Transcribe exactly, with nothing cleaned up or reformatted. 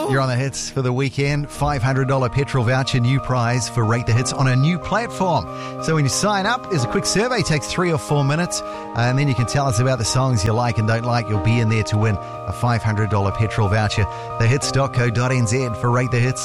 You're on the hits for the weekend. five hundred dollars petrol voucher, new prize for Rate the Hits on a new platform. So when you sign up, there's a quick survey, takes three or four minutes, and then you can tell us about the songs you like and don't like. You'll be in there to win a five hundred dollars petrol voucher. the hits dot co dot n z for Rate the Hits.